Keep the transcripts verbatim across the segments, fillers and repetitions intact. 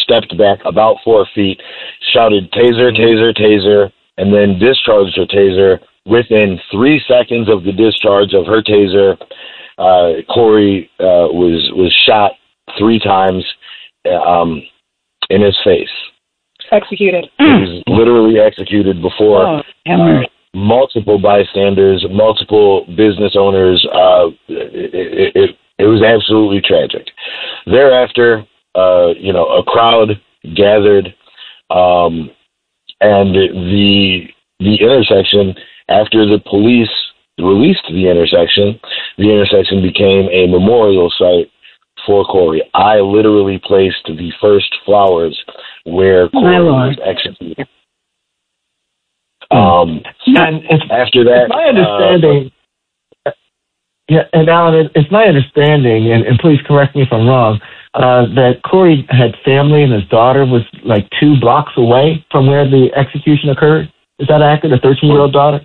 stepped back about four feet, shouted, "Taser, taser, taser," and then discharged her taser. Within three seconds of the discharge of her taser, uh, Corey uh, was was shot three times um, in his face. Executed. He was literally executed before Oh, uh, multiple bystanders, multiple business owners. Uh, it, it, it was absolutely tragic. Thereafter, uh, you know, a crowd gathered, um, and the the intersection, after the police released the intersection, the intersection became a memorial site for Corey. I literally placed the first flowers where Corey was executed. Um, and it's, after that, it's my understanding, uh, yeah, and Alan, it, it's my understanding, and, and please correct me if I'm wrong, uh, that Corey had family and his daughter was like two blocks away from where the execution occurred. Is that accurate? A thirteen-year-old daughter?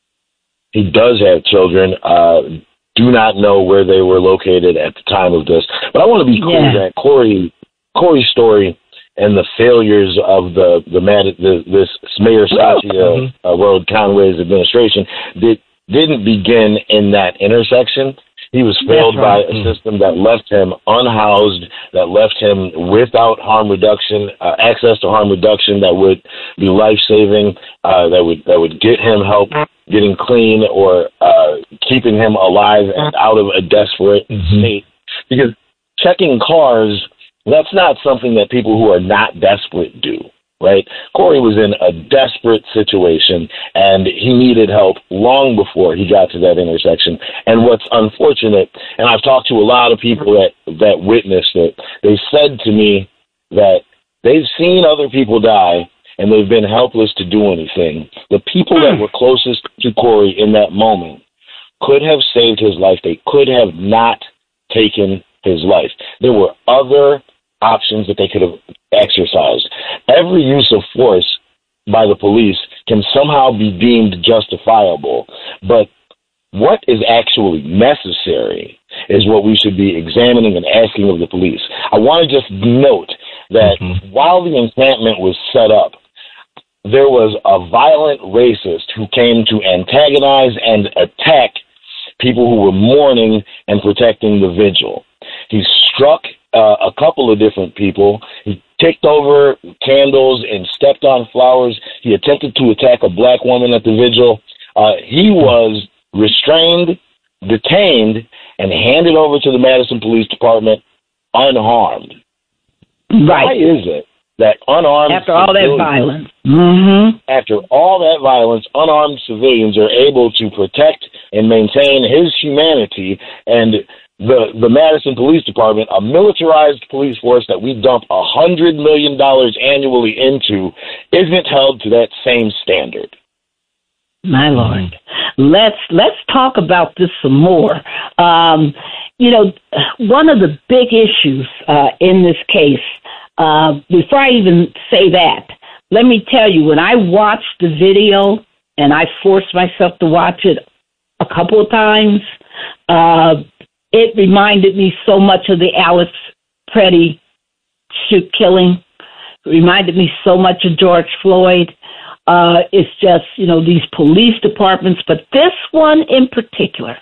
He does have children. Uh, do not know where they were located at the time of this. But I want to be clear Yeah. that Corey, Corey's story and the failures of the the, the this Mayor Satya Mm-hmm. uh, World Conway's administration did didn't begin in that intersection. He was failed That's right. by a system that left him unhoused, that left him without harm reduction, uh, access to harm reduction that would be life saving, uh, that would that would get him help getting clean or uh, keeping him alive and out of a desperate Mm-hmm. state. Because checking cars, that's not something that people who are not desperate do. Right? Corey was in a desperate situation, and he needed help long before he got to that intersection. And what's unfortunate, and I've talked to a lot of people that, that witnessed it, they said to me that they've seen other people die, and they've been helpless to do anything. The people that were closest to Corey in that moment could have saved his life. They could have not taken his life. There were other options that they could have exercised. Every use of force by the police can somehow be deemed justifiable, but what is actually necessary is what we should be examining and asking of the police. I want to just note that mm-hmm. while the encampment was set up, there was a violent racist who came to antagonize and attack people who were mourning and protecting the vigil. He struck uh, a couple of different people. He kicked over candles and stepped on flowers. He attempted to attack a black woman at the vigil. Uh, he was restrained, detained, and handed over to the Madison Police Department unharmed. Right. Why is it that unarmed after all that civilians, violence, mm-hmm. after all that violence, unarmed civilians are able to protect and maintain his humanity, and the the Madison Police Department, a militarized police force that we dump a hundred million dollars annually into, isn't held to that same standard? My Lord, let's let's talk about this some more. Um, you know, one of the big issues uh, in this case, uh, before I even say that, let me tell you, when I watched the video, and I forced myself to watch it a couple of times, uh, it reminded me so much of the Alice Preddy shoot killing. It reminded me so much of George Floyd. Uh, it's just, you know, these police departments, but this one in particular,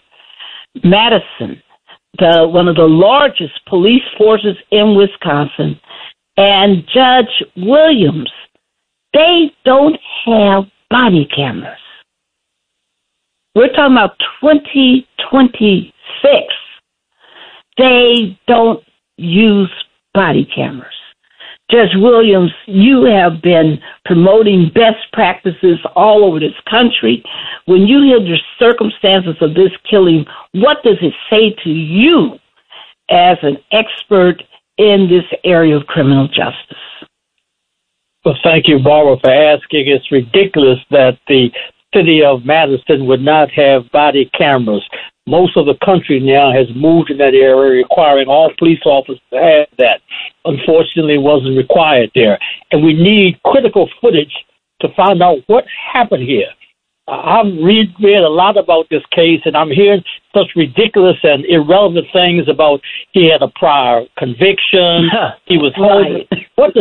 Madison, the one of the largest police forces in Wisconsin, and Judge Williams, they don't have body cameras. We're talking about twenty twenty-six. They don't use body cameras. Judge Williams, you have been promoting best practices all over this country. When you hear the circumstances of this killing, what does it say to you as an expert in this area of criminal justice? Well, thank you, Barbara, for asking. It's ridiculous that the city of Madison would not have body cameras. Most of the country now has moved in that area, requiring all police officers to have that. Unfortunately, it wasn't required there. And we need critical footage to find out what happened here. I've read, read a lot about this case, and I'm hearing such ridiculous and irrelevant things about he had a prior conviction, he was right. What the